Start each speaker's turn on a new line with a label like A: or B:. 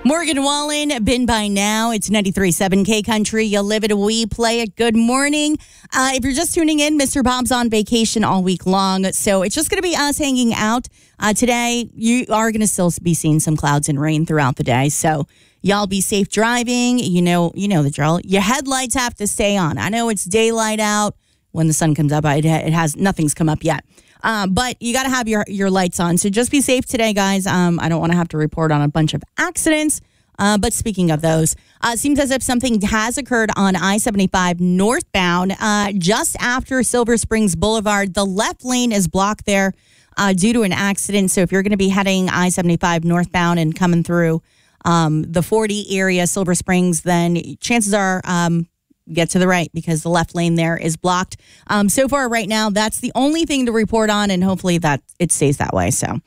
A: Morgan Wallen, been by now. It's 93.7 K Country. You live it, we play it. Good morning. If you're just tuning in, Mr. Bob's on vacation all week long, so it's just going to be us hanging out. Today, you are going to still be seeing some clouds and rain throughout the day, so y'all be safe driving. You know the drill. Your headlights have to stay on. I know it's daylight out. When the sun comes up, nothing's come up yet. But you got to have your lights on. So just be safe today, guys. I don't want to have to report on a bunch of accidents. But speaking of those, it seems as if something has occurred on I-75 northbound just after Silver Springs Boulevard. The left lane is blocked there due to an accident. So if you're going to be heading I-75 northbound and coming through the 40 area, Silver Springs, then chances are get to the right because the left lane there is blocked. So far right now, that's the only thing to report on, and hopefully that it stays that way. So